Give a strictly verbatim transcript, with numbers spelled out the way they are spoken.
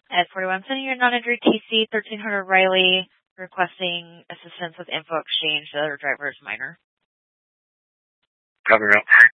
Ed forty-one, sending your non-injury T C, thirteen hundred Riley, requesting assistance with info exchange. The other driver is minor. Cover up.